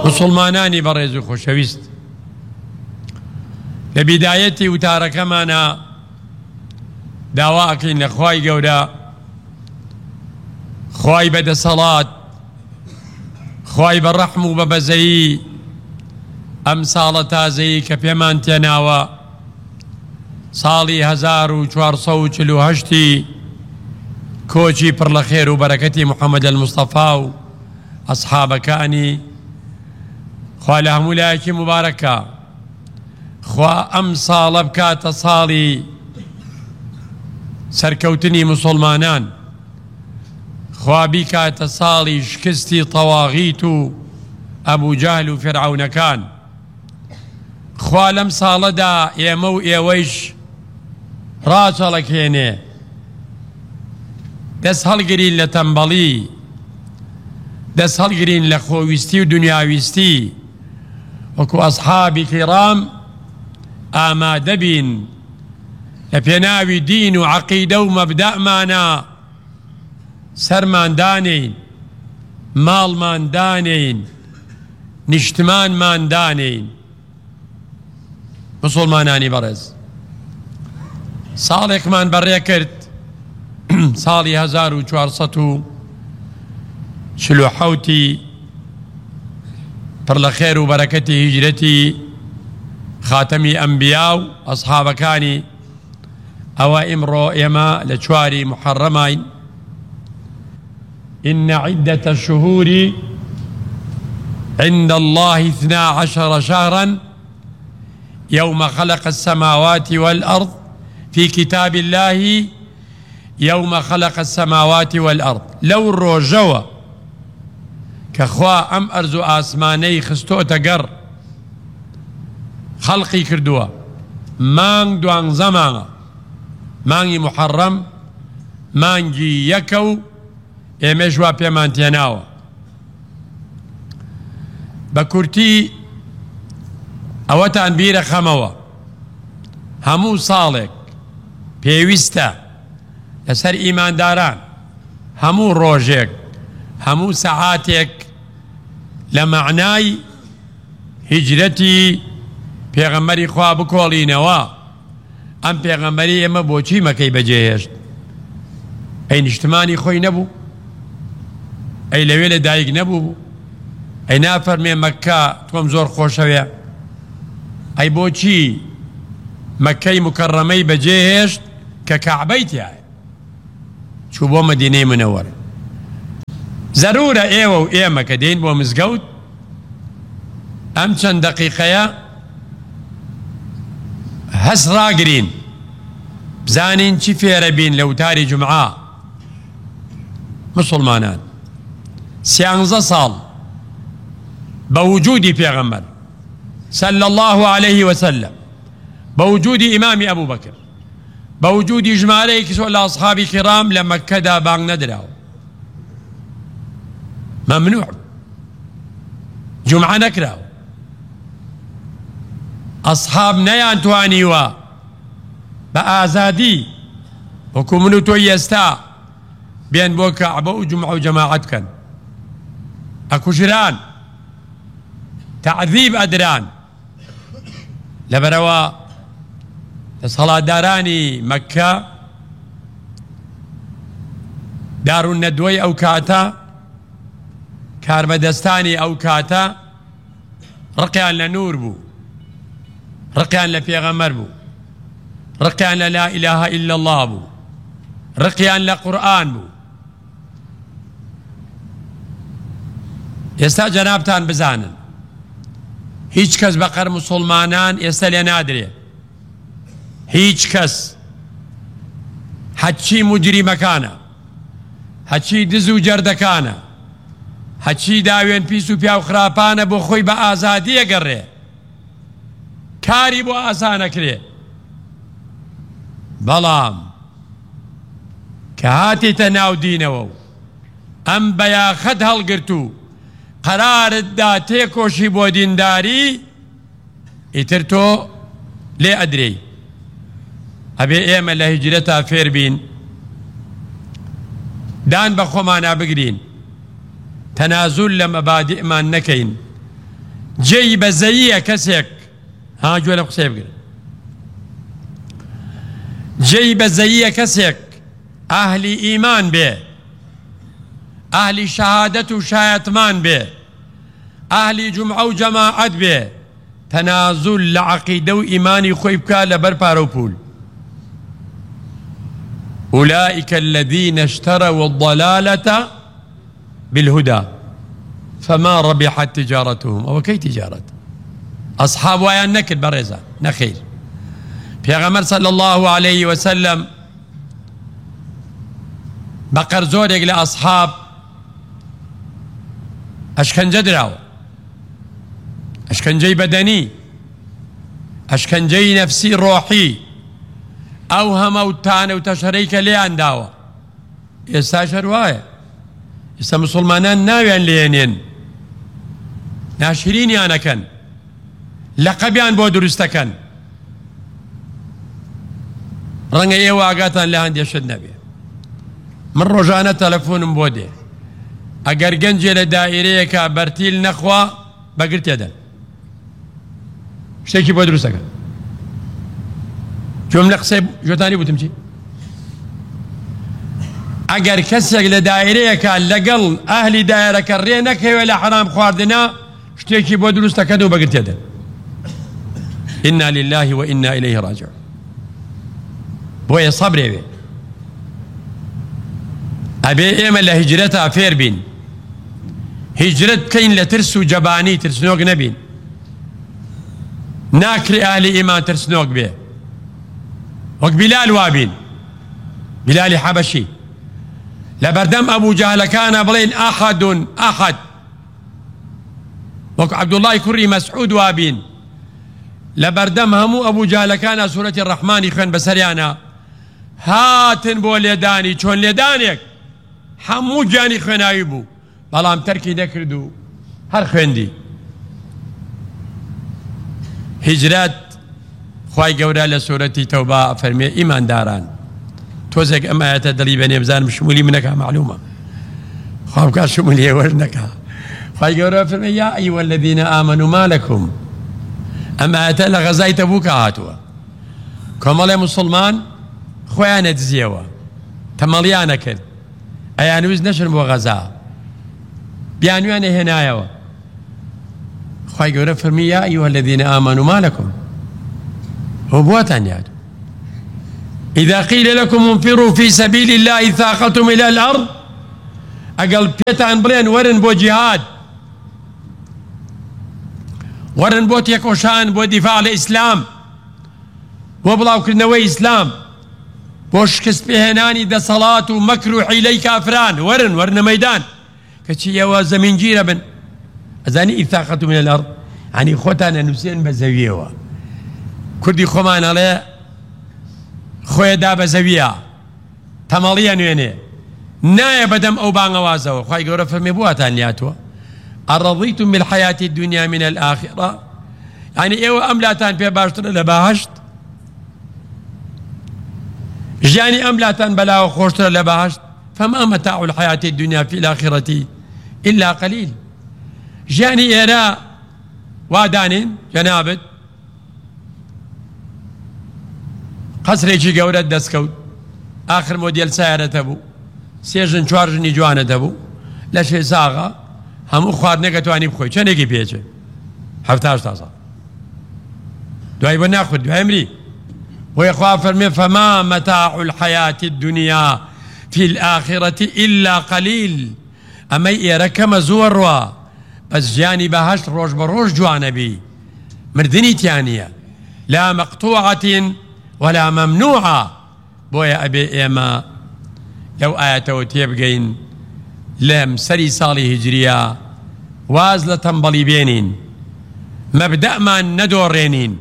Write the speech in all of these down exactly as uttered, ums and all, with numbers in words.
مسلمانانی بەڕێز و خۆشەویست، لە بیدایەتی وتارەکەمانە داوا ئەکەین لە خوای گەورە، خوای بەدەسەڵات، خوای بەڕەحم و بەبەزەیی ئەم ساڵە تازەیی کە پێمان تێناوە، ساڵی هەزار و چوارسەد و چل و هەشتی کۆچی پڕ لە خێر و بەرەکەتی محەممەد المستەفا و ئەسحابەکانی، خوا لە هەموو لایەکی مبارەکە، خوا ئەم ساڵە بکاتە ساڵی سەرکەوتنی مسلمانان، خوا بیکاتە ساڵی شکستی تەواغیت و ئەبوو جەهل و فێرعەونەکان، خوا لەم ساڵەدا ئێمە و ئێوەیش ڕاچەڵەکێنێ، دەست هەڵگرین لە تەمبەڵی، دەست هەڵگرین لە خۆویستی و دنیاویستی، وەکو ئەسحابی کیرام ئامادە بین لە پێناوی دین و عەقیدە و مەبدەئمانە سەرمان دانین، ماڵمان دانین، نیشتمانمان دانین. مسلمانانی بەڕێز، ساڵێکمان بەڕێ کرد، ساڵی هەزار و چوارسەد و چل و حەوتی پڕ لە خێر و بەرەکەتی هیجرەتی خاتەمی ئەنبیا و ئەسحابەکانی، ئەوە ئیمڕۆ ئێمە لە چواری محەڕەماین. إن عدة الشهور عند الله اثنا عشر شهرا يوم خلق السماوات والأرض في كتاب الله يوم خلق السماوات والأرض. لو الروجوة كخوا أم أرزو آسماني خستو تقر خلقي كردوا مانگ دوان زمان مانگی محرم مانگی یەکە ئێمەش وا پێمان تێناوە. بە کورتی ئەوەتان بیرە خەمەوە، هەموو ساڵێک پێویستە لەسەر ئیمانداران، هەموو ڕۆژێک، هەموو سەعاتێک لە مەعنای هیجرەتی پێغەمبەری خوا بکۆڵینەوە. ئەم پێغەمبەری ئێمە بۆچی مەکەی بەجێهێشت؟ ئەی نیشتمانی خۆی نەبوو؟ ئەی لەوێ لە دایک نەبوو؟ ئەی نافەرمێ مەککە تۆم زۆر خۆشەوێ؟ ئەی بۆچی مەککەی مکەڕەمەی بەجێهێشت کە کەعبەی تایە، چوو بۆ مەدینەی منەوەرە؟ زەرورە ئێوە و ئێمە کە دێین بۆ مزگەوت ئەم چەند دەقیقەیە هەست ڕاگرین، بزانین چی فێرە بین لە وتاری جومعە. مسلمانان، سیانزە ساڵ بە وجودی پێغەمبەر صلى الله عليه وسلم، بە وجودی ئیمامی ئەبوو بەکر، بە وجودی ژمارەیەکی زۆر لە ئەسحابی کیرام لە مەککەدا بانگ نەدراوە، مەمنوع جومعە نەکراوە. ئەسحاب نەیانتوانیوە بە ئازادی وەکو من و تۆی ئێستا بێن بۆ کەعبە و جومعە و جەماعەت بکەن، ئەکوژران، تەعذیب ئەدران. لەبەرەوە دەسەڵاتدارانی مەککە دارونەدوەی ئەو کاتە، کاربەدەستانی ئەو کاتە ڕقیان لە نور بوو، ڕقیان لە پێغەمبەر بوو، ڕقیان لە لا ئیلاهە ئیلا الله بوو، ڕقیان لە قورئان بوو. ئێستا جەنابتان بزانن هیچ کەس بەقەر مسلمانان ئێستا لێ نادرێ، هیچ کەس، هەچی موجریمەکانە، هەچی دز و جەردەکانە، هەچی داوێن پیس و پیا و خراپانە بۆ خۆی بە ئازادی ئەگەڕێ، کاری بۆ ئاسانەکرێ. بەڵام کە هاتیتە ناو دینەوە و ئەم بەیاخەت هەڵگرت و قەرارتدا تێکۆشی بۆ دینداری، ئیتر تۆ لێ ئەدرێی. ئەبێ ئێمە لە هیجرەتا فێر بین، دان بە خۆمانە بگرین، تەنازول لە مەبادئمان نەکەین، جێی بەزەییە کەسێک ها گوێ لە قسەی بگرن جێی بەزەییە کەسێک ئاهلی ئیمان بێ ئاهلی شەهادەت و شایەتمان بێ ئاهلی جومعە و جەماعەت بێ تەنازول لە عەقیدە و ئیمانی خۆی بکات لەبەر پارە و پول أولئك الذين اشتروا الضلالة بالهدى فما ربحت تجارتهم أو كي تجارت أصحاب ويان نكل برزة نخيل پیغمبر صلى الله عليه وسلم بقر زورك لأصحاب أشكنجة دراو أشكنجي بدني أشكنجي نفسي روحي أو هموتان وتشريك ليان داوا يستاشر وايا يستا مسلمانان ناويان لينين ناشرين يانا كان لقبيان بو درستكن رنگ ايوا اقاتان لهان يشد نبي من رجانا تلفون بودي اگر گنجي لدائريك برتيل نخوا بقرت يدن شتيكي بو درستكن جملة قصيب جوتاني بوتمشي اگر كسيك لدائريك لقل اهل دائرك الرينك ولا حرام خواردنا شتيكي بو درستكن وبقرت يدن إنا لله وإنا إليه راجعون بويا صبري بي أبي إيما لهجرتها فير بين هجرت كين لترسو جباني ترسنوك نبين ناكري أهل إيمان ترسنوك بيه وك بلال وابين بلال حبشي لبردم أبو جهل كان بلين أحد أحد وك عبد الله كري مسعود وابين لبردم همو أبو جهل كان سورة الرحمن خن بسريانا هاتن بو ليداني چون ليدانيك همو جاني خنايبو بلام تركي دكردو هر خندي هجرات خواهي قورا لسورة توبة فرمي إيمان داران توزيك أما آيات دلي بني بزان مشمولي منك معلومة خواهي كان شمولي ورنك خواهي قورا فرمي يا أيها الذين آمنوا ما لكم أما آيات لغزاي تبوك هاتوا كمالي مسلمان خويانا تزيوا تماليانا كد أيانوز نشر بو غزا بيانوانا هنايوا خواهي قورا فرمي يا أيها الذين آمنوا ما لكم هو بواتان ياد إذا قيل لكم انفروا في سبيل الله ثاقلتم إلى الأرض أقل بيتان بلين ورن بو جهاد ورن بو تيكوشان بو دفاع الإسلام بو بلاو كرنوي إسلام بو شكس بهناني دا صلاة ومكر وحيلي كافران ورن ورن ميدان كتشي يوا زمين جيرا بن أزاني إذ ثاقلتم من الأرض يعني خوتانا نسين بزاويوا كردي خومان عليه خويا دابا زاوية تماليا نويني نايا بدم أو بانغوازو خواهي قورا فرمي بواتان ياتوا أرضيتم بالحياة الدنيا من الآخرة يعني إيوه أملاتان في باشتر لباهشت جاني أملاتان بلا وخوشتر لباهشت فما متاع الحياة الدنيا في الآخرة إلا قليل جاني إيرا وادانين جنابت قصريكي قورة دسكوت آخر موديل سيارة تبو سيجن چوارجني جوانة تبو لشي ساغا همو خواردنه توانی بخوی چندێکی پێچێ هەفتاش تا ساڵ دوای بۆ ناخورد دوای مری بۆیە خوا فەرمێ فما متاع الحياة الدنيا في الآخرة إلا قليل ئەمەی ئێرە کەمە زۆر ڕوا بەس ژیانی بەهەشت ڕۆژ بە ڕۆژ جوانە بی مردنی تیانە لا مقطوعة ولا ممنوعة بۆیە ئەبێ ئێمە لەو ئاەتەوە تێبگەین لم سري صالي هجريا واز لتنبلي بينين مبدأ ما ندورينين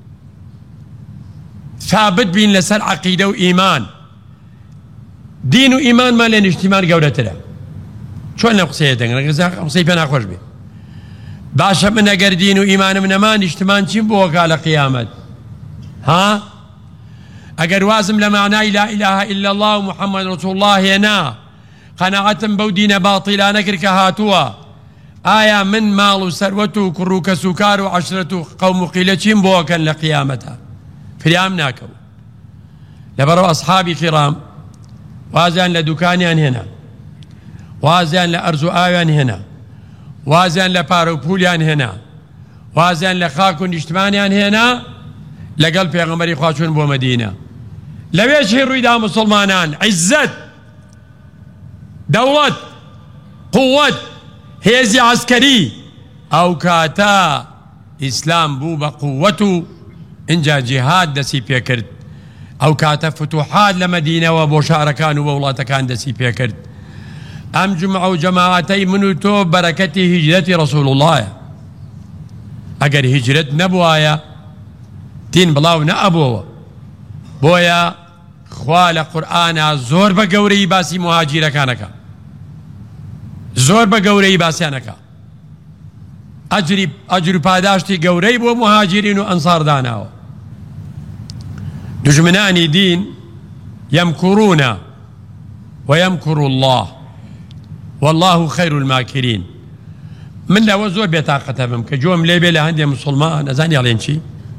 ثابت بين لسر عقيدة وإيمان دين وإيمان ما لين اجتماع قولة له شو أنا قصيتك أنا قصيت أنا خوش بي باشا من أجر دين وإيمان من أمان اجتماع شين بوك على قيامة ها أجر وازم لمعنى لا إله إلا الله محمد رسول الله هنا قناعة بودين باطلا نكرك هاتوا ئایا من ماڵ و سەروەت و کوڕ و کەس و کار و عەشرەت و قەوم و قیلە چیم بۆکەن لە قیامەتە فریام ناکەون. لەبەرەوە ئەسحابی کیرام وازیان لە دوکانیان هێنا، وازیان لە ئەرز و ئاویان هێنا، وازیان لە پارە و پولیان هێنا، وازیان لە خاک و نیشتمانیان هێنا، لەگەڵ پێغەمبەری خوا چوون بۆ مەدینە. لەوێ چی ڕوویدا موسڵمانان؟ عیزەت، دەوڵەت، قووەت، هێزی عەسکەری. ئەو کاتە ئیسلام بوو بە قووەت و ئینجا جیهاد دەستی پێکرد. ئەو کاتە فتوحات لە مەدینەوە بۆ شارەکان و وڵاتەکان دەستی پێکرد. ئەم جمعە و جەماعەتەی من و تۆ بەرەکەتی هیجرەتی ڕەسوول اللهە. ئەگەر هیجرەت نەبوایە دین بڵاو نەئەبووەوە. بۆیە خوا لە قورئانە زۆر بە گەورەی باسی مهاجیرەکانەکە، زۆر بە گەورەی باسیانەکە. ئەجری ئەجر و پاداشتی گەورەی بۆ مهاجرین و ئەنسار داناوە. دژمنانی دین يمكرون ويمكر الله والله خير الماكرين. من لەوە زۆر بێتاقەتە بم کە جۆم لێ بێ لە هەندێک موسڵمان ئەزانی ئەڵێن چی؟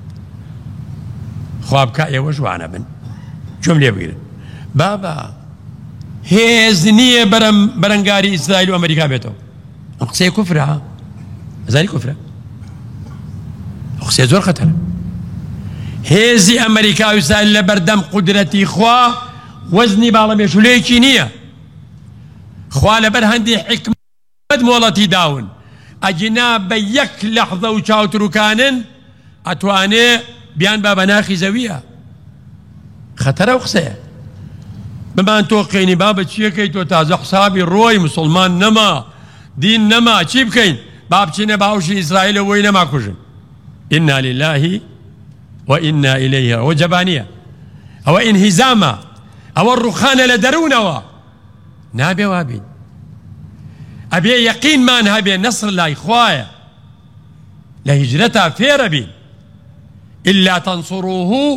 خوا بکە ئێوە جوانە بن، جۆم لێ بگرن. بابا هێز نییە بەرەنگاری ئیسرائیل و ئەمریکا بێتەوە. ئەم قسەیە کوفرە، ئەزانی کوفرە، ئەو قسەیە زۆر خەتەرە. هێزی ئەمریکا و ئیسرائیل لە بەردەم قودرەتی خوا وەزنی باڵەمێشولەیەکی نییە. خوا لەبەر هەندی حکمت مۆڵەتی داون، ئەجینا بە یەک لەحظە و چاوتروکانن ئەتوانێ بیان با بە ناخی زەویە. خەتەرە و قسەیە. بمان تۆ قەینی با بە چیەکەی تۆ تازە حسابی ڕۆی مسلمان نەما، دین نەما، چی بکەین؟ با بچینە باوشی ئیسرائیل وەی نەما کوژن. ئینا لله وإنا إليه وجبانية أو انهزاما أو الرخان لدرونوا نابي وابين أبي يقين ما نهبي نصر الله إخوايا لهجرتها فير بين إلا تنصروه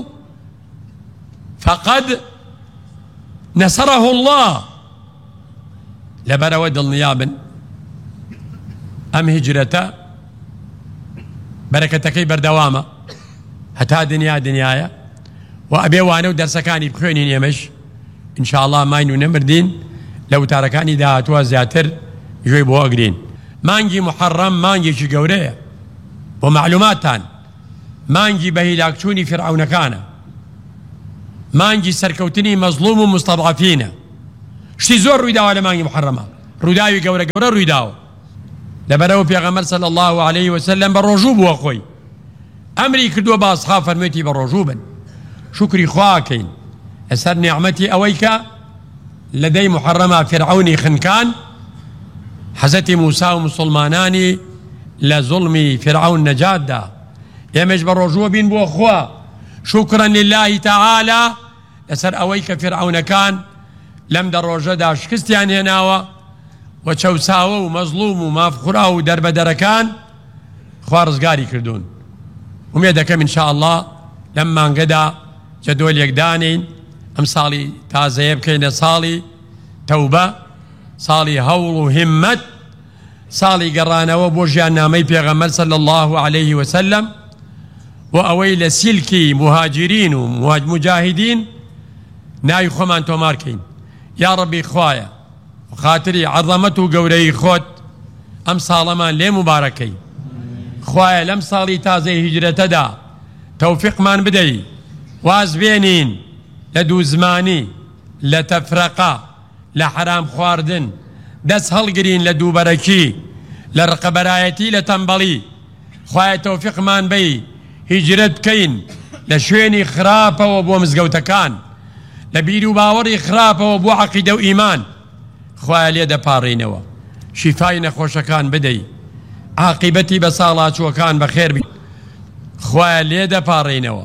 فقد نصره الله لبرا ود النيابا أم هجرته بركتكي بردوامة هەتا دنیا دنیاە و ئەبێ وانە و دەرسەکانی بخوێنین ئێمەش ئینشاءڵڵا ماین و نەمردین لە وتارەکانی داهاتووە زیاتر گوێی بۆ ئەگرین. مانگی محەڕەم مانگێکی گەورەیە بۆ معلوماتان. مانگی بە هیلاکچوونی فرعەونەکانە، مانگی سەرکەوتنی مەزلوم و مستەضعەفینە. شتی زۆر ڕوویداوە لە مانگی محەڕەمە، ڕووداوی گەورە گەورە ڕوویداوە. لەبەرەوە پێغەمبەر صلی الله عليه وسلم بە ڕۆژوو بووە خۆی ئەمری کردووە بە ئەسحاب فەرموویەتی بە ڕۆژوو بن، شکری خواکەین لەسەر نیعمەتی ئەوەی کە لەدەی محەڕەمە فرعەونی خنکان حەزەتی موسا و مسڵمانانی لە زوڵمی فرعەون نەجاتدا. ئێمەش بە ڕۆژووە بین بۆ خوا شکرا لله تعالی لەسەر ئەوەی کە فرعەونەکان لەم دە ڕۆژەدا شکستیان هێناوە و چەوساوە و مەزلوم و مافخورا و دەربەدەرەکان خوا ڕزگاری کردوون. ومێ دەکەم ئینشاءڵڵا لەم مانگەدا جەدۆلێک دانین ئەم ساڵی تازەیە بکەینە ساڵی تەوبە، ساڵی هەوڵ و هیممەت، ساڵی گەڕانەوە بۆ ژیاننامەی پێغەمبەر صلی الله عليه وسلم و ئەوەی لە سیلکی مهاجرین و مجاهدین ناوی خۆمان تۆمارکەین. یا ڕەبی خوایە خاتری عەظەمەت و گەورەی خۆت ئەم ساڵەمان لێ مبارەکەی. خوایە لەم ساڵی تازەی هیجرەتەدا تەوفیقمان بدەی، واز بێنین لە دوو زمانی، لە تەفرەقە، لە حرام خواردن، دەست هەڵگرین لە دووبەرەکی، لە ڕقەبەرایەتی، لە تەمبەڵی. خوایە تەوفیقمان بەی هیجرەت بکەین لە شوێنی خراپەوە بۆ مزگەوتەکان، لە بیر و باوەڕی خراپەوە بۆ عەقیدە و ئیمان. خوایە لێ دەپاڕینەوە، شیفای نەخۆشەکان بدەی، عاقبەتی بە ساڵاچووەکان بەخێر بی. خوایە لێ دەپاڕینەوە.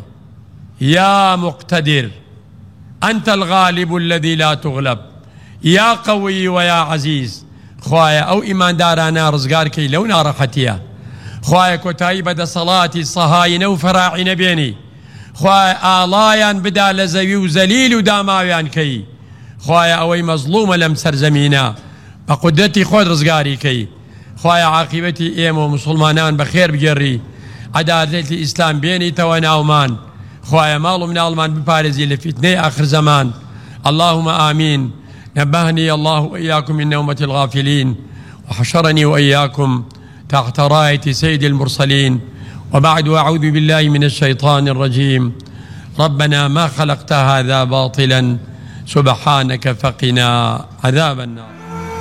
یا مقتدر أنت الغالب الذي لا تغلب يا قوي ويا عزيز. خوایە ئەو ئیماندارانە ڕزگارکەی لەو ناڕەحەتیە. خوایە کۆتایی بەدەسەڵاتی سەهاینە و فەراعینە بێنی. خوایە ئاڵایان بدا لە زەوی و زەلیل و داماویان کەی. خوایە ئەوەی مەزلومە لەم سەرزەمینە بە قودرەتی خۆت ڕزگاری کەی. خوايا عاقبتي إيم ومسلمانان بخير بجري عدالة الإسلام بيني تونا ومان خوايا مالو من ألمان ببارزي لفتنة آخر زمان اللهم آمين. نبهني الله وإياكم من نومة الغافلين وحشرني وإياكم تحت راية سيد المرسلين. وبعد أعوذ بالله من الشيطان الرجيم. ربنا ما خلقت هذا باطلا سبحانك فقنا عذاب النار.